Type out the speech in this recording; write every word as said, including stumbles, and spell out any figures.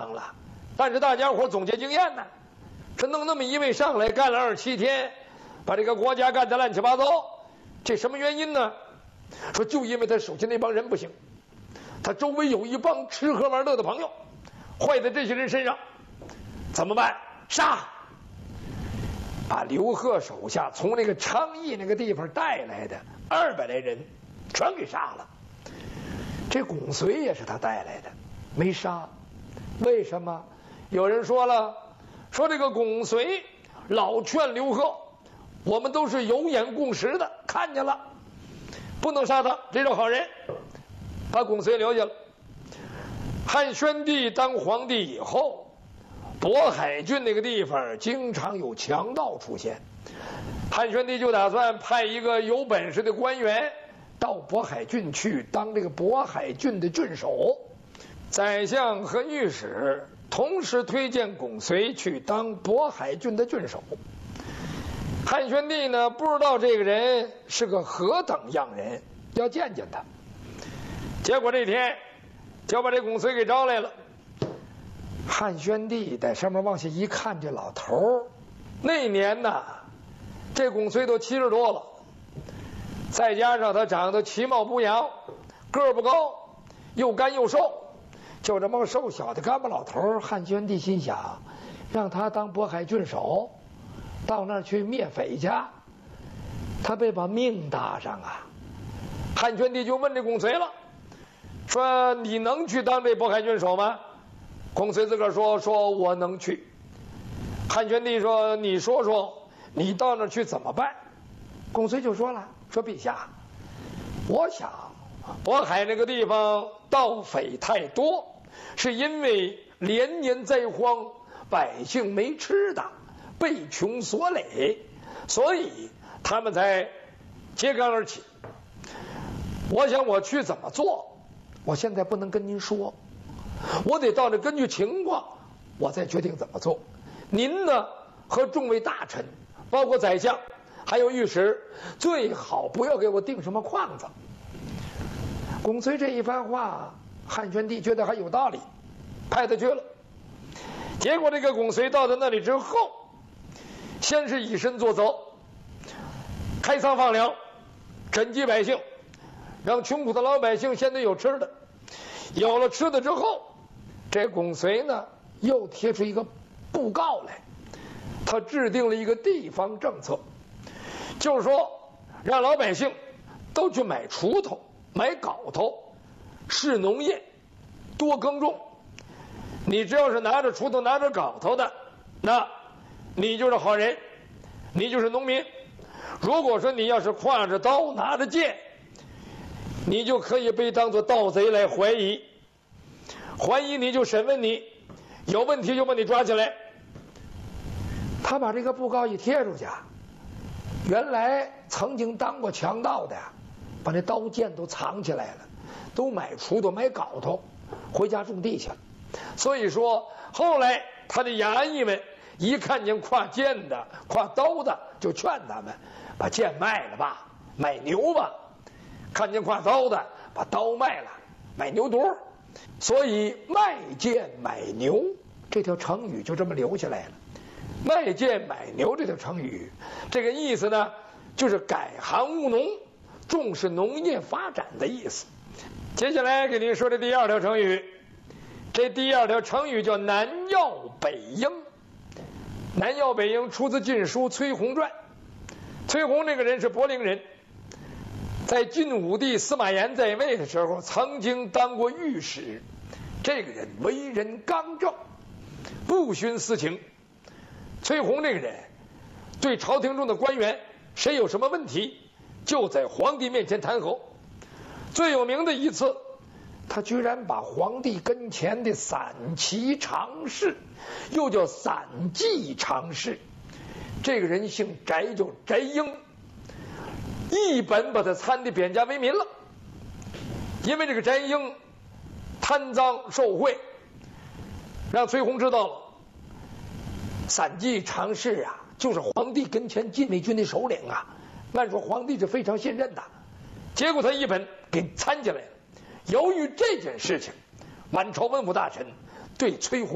能了。但是大家伙总结经验呢，这弄那么一位上来干了二十七天，把这个国家干得乱七八糟，这什么原因呢？说就因为他手下那帮人不行，他周围有一帮吃喝玩乐的朋友，坏在这些人身上，怎么办？杀！把刘贺手下从那个昌邑那个地方带来的二百来人全给杀了。这巩绥也是他带来的，没杀。为什么？有人说了，说这个巩绥老劝刘贺，我们都是有眼共识的，看见了，不能杀他，这是好人，把巩绥留下了。汉宣帝当皇帝以后，渤海郡那个地方经常有强盗出现，汉宣帝就打算派一个有本事的官员到渤海郡去当这个渤海郡的郡守。宰相和御史同时推荐巩绥去当渤海郡的郡守。汉宣帝呢，不知道这个人是个何等样人，要见见他。结果这天就把这巩绥给招来了。汉宣帝在上面往下一看，这老头儿那年呐，这巩绥都七十多了，再加上他长得其貌不扬，个儿不高，又干又瘦，就这么个瘦小的干巴老头儿，汉宣帝心想，让他当渤海郡守，到那儿去灭匪去，他被把命搭上啊。汉宣帝就问这巩绥了，说你能去当这渤海郡守吗？巩绥自个儿说说我能去。汉宣帝说你说说你到那儿去怎么办？巩绥就说了，说陛下，我想渤海那个地方盗匪太多，是因为连年灾荒，百姓没吃的，被穷所累，所以他们才揭竿而起。我想我去怎么做，我现在不能跟您说，我得到这根据情况我再决定怎么做。您呢和众位大臣，包括宰相还有御史，最好不要给我定什么框子。巩绥这一番话，汉宣帝觉得还有道理，派他去了。结果这个巩绥到他那里之后，先是以身作则，开仓放粮，赈济百姓，让穷苦的老百姓现在有吃的。有了吃的之后，这巩绥呢又贴出一个布告来，他制定了一个地方政策，就是说让老百姓都去买锄头买镐头，是农业，多耕种。你只要是拿着锄头拿着镐头的，那你就是好人，你就是农民。如果说你要是挎着刀拿着剑，你就可以被当作盗贼来怀疑，怀疑你就审问你，有问题就把你抓起来。他把这个布告一贴出去，原来曾经当过强盗的把那刀剑都藏起来了，都买锄头买镐头回家种地去了。所以说后来他的衙役们一看见挎剑的挎刀的，就劝他们把剑卖了吧，买牛吧；看见挎刀的把刀卖了，买牛犊。所以卖剑买牛这条成语就这么留下来了。卖剑买牛这条成语，这个意思呢，就是改行务农，重视农业发展的意思。接下来给您说的第二条成语，这第二条成语叫南药北鹰。南药北鹰出自《晋书·崔洪传》。崔洪这个人是柏林人，在晋武帝司马炎在位的时候曾经当过御史。这个人为人刚正，不徇私情。崔洪这个人对朝廷中的官员谁有什么问题，就在皇帝面前弹劾。最有名的一次，他居然把皇帝跟前的散骑常侍，又叫散骑常侍，这个人姓翟，叫翟婴，一本把他参的贬家为民了。因为这个翟婴贪赃受贿，让崔洪知道了。散骑常侍啊，就是皇帝跟前禁卫军的首领啊，按说皇帝是非常信任的，结果他一本给参起来了。由于这件事情，满朝文武大臣对崔洪